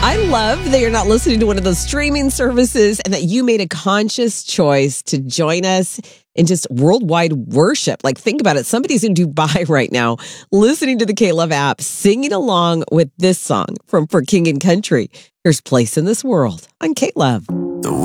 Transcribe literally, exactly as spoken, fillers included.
I love that you're not listening to one of those streaming services and that you made a conscious choice to join us in just worldwide worship. Like, think about it. Somebody's in Dubai right now listening to the K-Love app, singing along with this song from For King and Country. Here's Place in This World on K-Love.